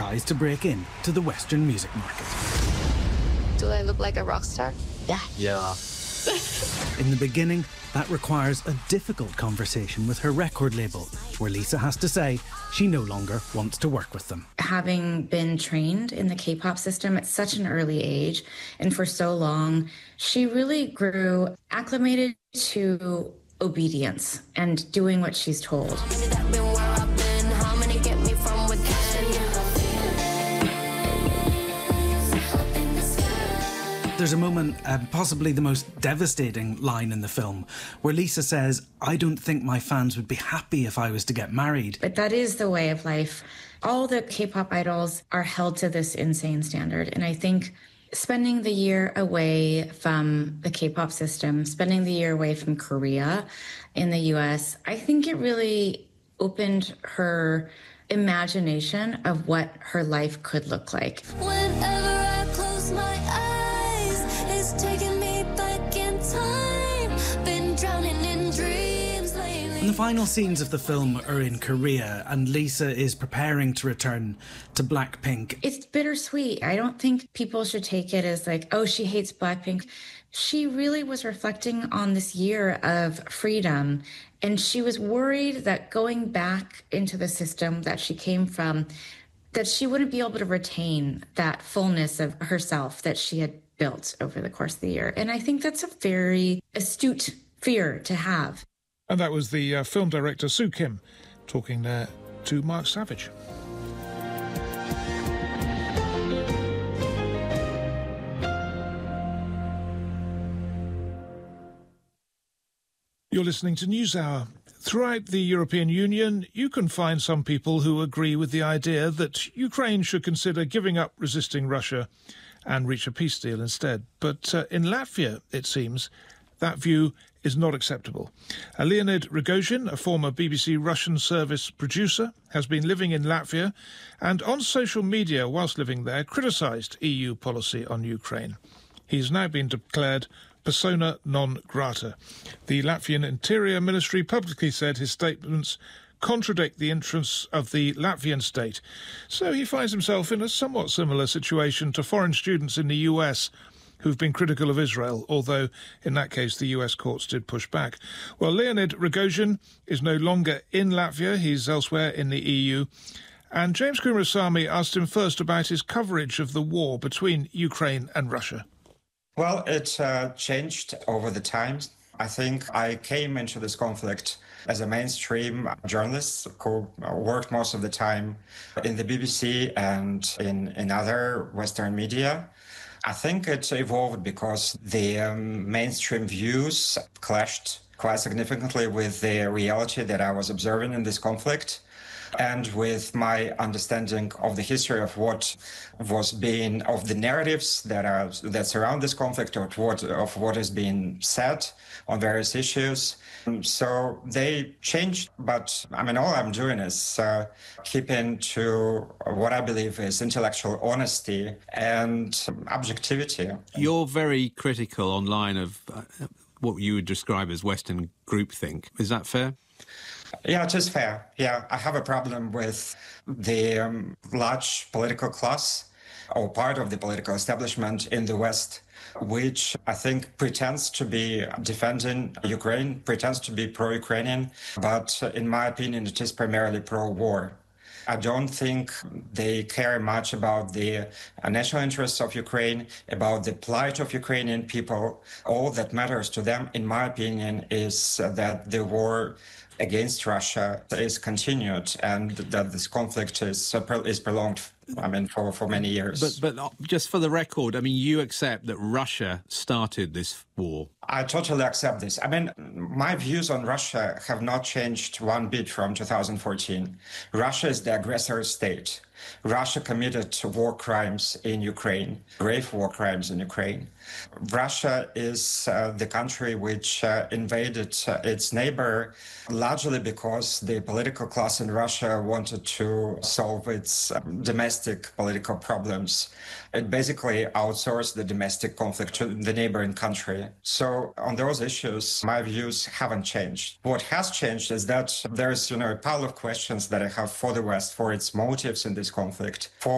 tries to break in to the Western music market. Do I look like a rock star? Yeah. In the beginning, that requires a difficult conversation with her record label, where Lisa has to say she no longer wants to work with them. Having been trained in the K-pop system at such an early age and for so long, she really grew acclimated to obedience and doing what she's told. There's a moment, possibly the most devastating line in the film, where Lisa says, "I don't think my fans would be happy if I was to get married." But that is the way of life. All the K-pop idols are held to this insane standard. And I think spending the year away from the K-pop system, spending the year away from Korea in the US, I think it really opened her imagination of what her life could look like. Whenever I close my eyes, it's taking me back in time. Been drowning in dreams lately. And the final scenes of the film are in Korea, and Lisa is preparing to return to Blackpink. It's bittersweet. I don't think people should take it as like, oh, she hates Blackpink. She really was reflecting on this year of freedom, and she was worried that going back into the system that she came from, that she wouldn't be able to retain that fullness of herself that she had built over the course of the year. And I think that's a very astute fear to have. And that was the film director Soo Kim talking there to Mark Savage. You're listening to NewsHour. Throughout the European Union, you can find some people who agree with the idea that Ukraine should consider giving up resisting Russia and reach a peace deal instead. But in Latvia, it seems, that view is not acceptable. Leonid Rogozin, a former BBC Russian service producer, has been living in Latvia and on social media whilst living there criticised EU policy on Ukraine. He's now been declared persona non grata. The Latvian Interior Ministry publicly said his statements contradict the interests of the Latvian state. So he finds himself in a somewhat similar situation to foreign students in the US who've been critical of Israel, although in that case the US courts did push back. Well, Leonid Rogozin is no longer in Latvia. He's elsewhere in the EU. And James Kumarasamy asked him first about his coverage of the war between Ukraine and Russia. Well, it changed over the time. I think I came into this conflict as a mainstream journalist who worked most of the time in the BBC and in other Western media. I think it evolved because the mainstream views clashed quite significantly with the reality that I was observing in this conflict, and with my understanding of the history of what was being, of the narratives that surround this conflict, of what is being said on various issues. So they changed, but I mean, all I'm doing is keeping to what I believe is intellectual honesty and objectivity. You're very critical online of what you would describe as Western groupthink. Is that fair? Yeah, it is fair. Yeah, I have a problem with the large political class or part of the political establishment in the West, which I think pretends to be defending Ukraine, pretends to be pro-Ukrainian, but in my opinion, it is primarily pro-war. I don't think they care much about the national interests of Ukraine, about the plight of Ukrainian people. All that matters to them, in my opinion, is that the war against Russia is continued and that this conflict is prolonged, I mean, for many years. But just for the record, I mean, you accept that Russia started this war? I totally accept this. I mean, my views on Russia have not changed one bit from 2014. Russia is the aggressor state. Russia committed war crimes in Ukraine, grave war crimes in Ukraine. Russia is the country which invaded its neighbor largely because the political class in Russia wanted to solve its domestic political problems. It basically outsourced the domestic conflict to the neighboring country. So on those issues, my views haven't changed. What has changed is that there's, a pile of questions that I have for the West, for its motives in this conflict, for